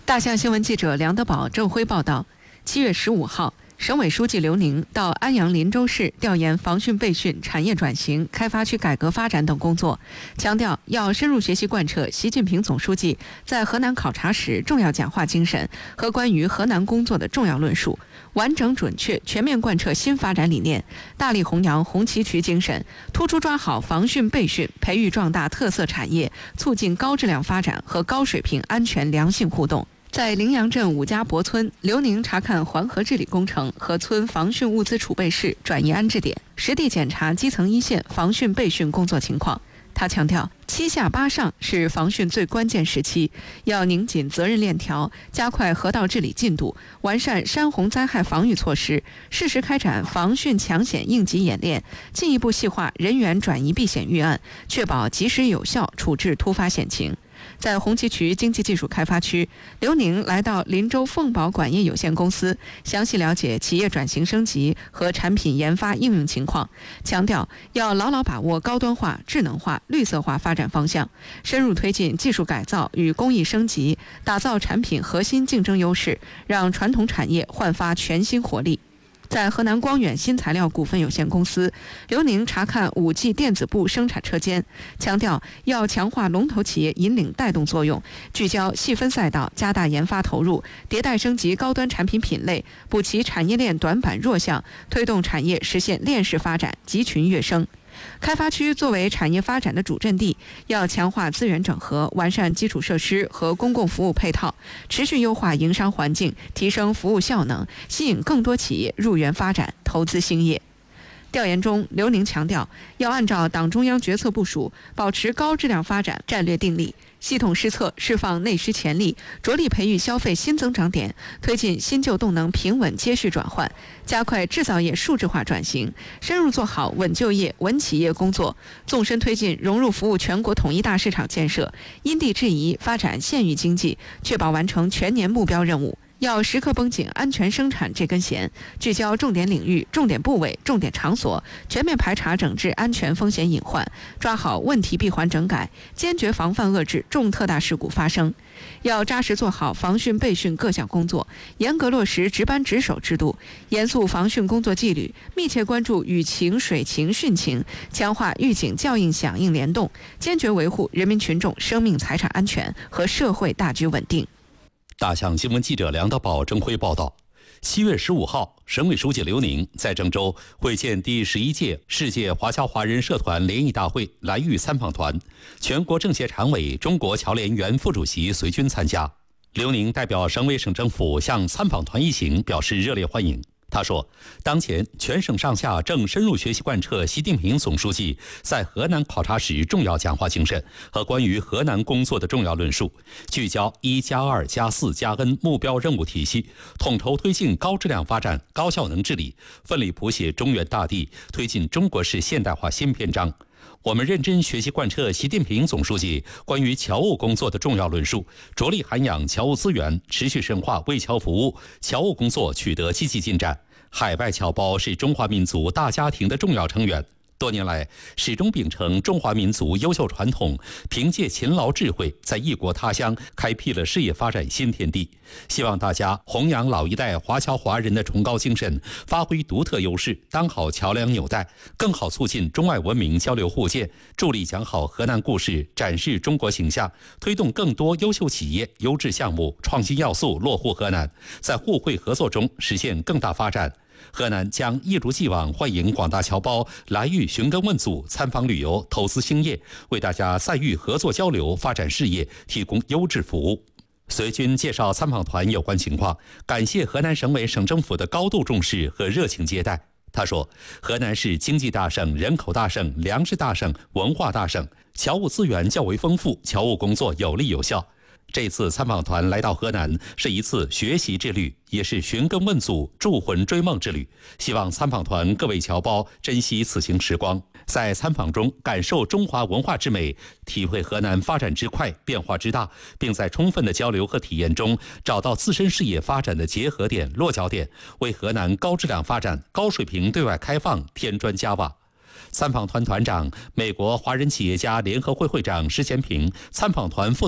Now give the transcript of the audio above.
大象新闻记者梁德宝、郑辉报道，7月15号，省委书记刘宁到安阳林州市调研防汛备汛、产业转型、开发区改革发展等工作，强调要深入学习贯彻习近平总书记在河南考察时重要讲话精神和关于河南工作的重要论述，完整准确全面贯彻新发展理念，大力弘扬红旗渠精神，突出抓好防汛备汛，培育壮大特色产业，促进高质量发展和高水平安全良性互动。在陵阳镇五家泊村，刘宁查看环河治理工程和村防汛物资储备室转移安置点，实地检查基层一线防汛备汛工作情况。他强调，7下8上是防汛最关键时期，要拧紧责任链条，加快河道治理进度，完善山洪灾害防御措施，适时开展防汛抢险应急演练，进一步细化人员转移避险预案，确保及时有效处置突发险情。在红旗渠经济技术开发区，刘宁来到林州凤宝管业有限公司，详细了解企业转型升级和产品研发应用情况，强调要牢牢把握高端化、智能化、绿色化发展方向，深入推进技术改造与工艺升级，打造产品核心竞争优势，让传统产业焕发全新活力。在河南光远新材料股份有限公司，刘宁查看5G 电子部生产车间，强调要强化龙头企业引领带动作用，聚焦细分赛道，加大研发投入，迭代升级高端产品品类，补齐产业链短板弱项，推动产业实现链式发展，集群跃升。开发区作为产业发展的主阵地，要强化资源整合，完善基础设施和公共服务配套，持续优化营商环境，提升服务效能，吸引更多企业入园发展、投资兴业。调研中，刘宁强调，要按照党中央决策部署，保持高质量发展战略定力，系统施策，释放内需潜力，着力培育消费新增长点，推进新旧动能平稳接续转换，加快制造业数字化转型，深入做好稳就业、稳企业工作，纵深推进融入服务全国统一大市场建设，因地制宜发展县域经济，确保完成全年目标任务。要时刻绷紧安全生产这根弦，聚焦重点领域、重点部位、重点场所，全面排查整治安全风险隐患，抓好问题闭环整改，坚决防范遏制重特大事故发生。要扎实做好防汛备汛各项工作，严格落实值班值守制度，严肃防汛工作纪律，密切关注雨情、水情、汛情，强化预警校应响应联动，坚决维护人民群众生命财产安全和社会大局稳定。 大象新闻记者梁德宝、郑辉报道，7月15号，省委书记刘宁在郑州会见第11届世界华侨华人社团联谊大会来渝参访团，全国政协常委、中国侨联原副主席随军参加。刘宁代表省委省政府向参访团一行表示热烈欢迎。他说，当前全省上下正深入学习贯彻习近平总书记在河南考察时重要讲话精神和关于河南工作的重要论述，聚焦1+2+4+N 目标任务体系，统筹推进高质量发展、高效能治理，奋力谱写中原大地，推进中国式现代化新篇章。我们认真学习贯彻习近平总书记关于侨务工作的重要论述，着力涵养侨务资源，持续深化为侨服务，侨务工作取得积极进展。海外侨胞是中华民族大家庭的重要成员，多年来始终秉承中华民族优秀传统，凭借勤劳智慧，在异国他乡开辟了事业发展新天地。希望大家弘扬老一代华侨华人的崇高精神，发挥独特优势，当好桥梁纽带，更好促进中外文明交流互鉴，助力讲好河南故事，展示中国形象，推动更多优秀企业、优质项目、创新要素落户河南，在互惠合作中实现更大发展。河南将一如既往欢迎广大侨胞来渝寻根问祖、参访旅游、投资兴业，为大家在渝合作交流、发展事业提供优质服务。随军介绍参访团有关情况，感谢河南省委省政府的高度重视和热情接待。他说，河南是经济大省、人口大省、粮食大省、文化大省，侨务资源较为丰富，侨务工作有力有效。这次参访团来到河南是一次学习之旅，也是寻根问祖、筑魂追梦之旅。希望参访团各位侨胞珍惜此行时光，在参访中感受中华文化之美，体会河南发展之快、变化之大，并在充分的交流和体验中找到自身事业发展的结合点、落脚点，为河南高质量发展、高水平对外开放添砖加瓦。参访团团长、美国华人企业家联合会会长施前平，参访团副